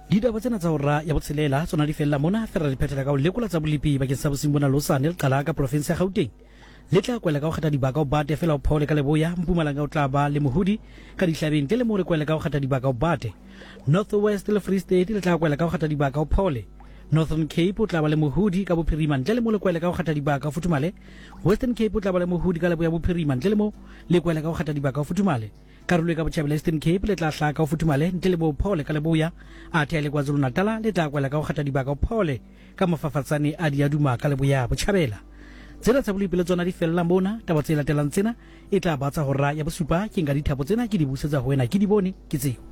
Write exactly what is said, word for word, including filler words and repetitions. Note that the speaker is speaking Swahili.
Ditaba tsena tsa hora ya botshelela tsona di fella mona fera di phethela ka o lekola tsa bolipi bakeng sa bosimbona losane le qala ka province ya Gauteng le tla kwela ka go kgetha dibaka o bate fela o phole ka leboya Mpumalanga o tla ba le mohudi ka dihlabeng tele mo le kwela ka go kgetha dibaka o bate North West le Free State le tla kwela ka go kgetha dibaka o phole Northern Cape o tla ba le mohudi ka bophirima ntle le mo le kwela ka go kgetha dibaka o futumale Western Cape o tla ba le mohudi ka leboya bophirima ntle le mo le kwela ka go kgetha dibaka o futumale karolo ka botjhabela Eastern Cape le tla hlaka o futumale ntle le bo phole ka leboya a thea le KwaZulu Natal le tla kwela ka go kgetha dibaka o phole ka mafafatsane a diaduma ka leboya botjhabela tsena tsa bolipele tsona di fella mona taba tse latelang tsena e tla batsa hora ya bosupa ke nka dithapo tsena ke di busetsa ho wena ke di bone ke tseo